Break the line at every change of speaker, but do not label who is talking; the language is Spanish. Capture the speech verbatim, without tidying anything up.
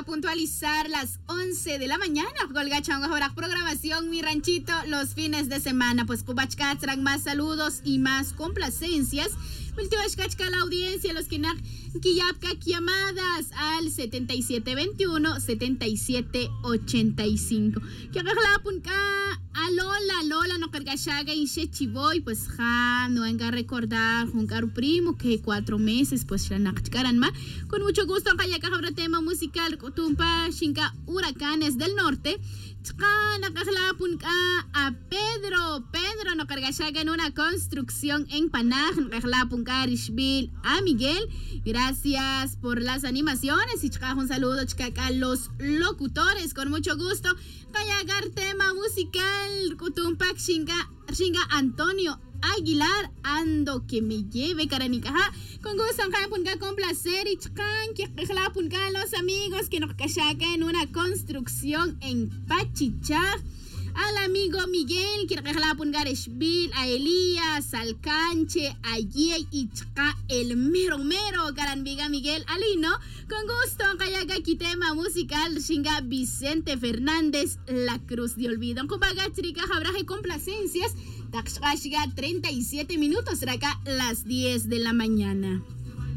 para puntualizar las once de la mañana. Golgachanga ahora programación Mi Ranchito los fines de semana. Pues Kubachka traen más saludos y más complacencias. Multiwashkachka la audiencia, los que nak Kiyapka llamadas al setenta y siete veintiuno, setenta y siete ochenta y cinco. Que agarrapun ka a Lola, Lola no cargashaga y Shechiboy, pues ja, no venga a recordar un caro primo que cuatro meses, pues ya nakchkaran ma. Con mucho gusto, kaya ka habrá tema musical, tumpa, shinka, huracanes del norte. Chka, nakahlapun ka a Pedro, Pedro no cargashaga en una construcción en Panaj, nakahlapun ka Rishbil, a Miguel. Gracias por las animaciones y chka, un saludo chka, a los locutores, con mucho gusto. Kayagar tema musical, kutumpak shinga, shinga Antonio Aguilar, ando que me lleve caranica. Con gusto, punga complacer y chkan, que punga los amigos que nos cachaca en una construcción en Pachichá. Al amigo Miguel, que punga Reshbil, a Elías, al Canche, a Ye y chka, el mero mero, caranviga Miguel Alino. Con gusto, kayaga tema musical, shinga Vicente Fernández, La Cruz de Olvido. Kubaga chirica, habraje complacencias. treinta y siete minutos, será acá las diez de la mañana.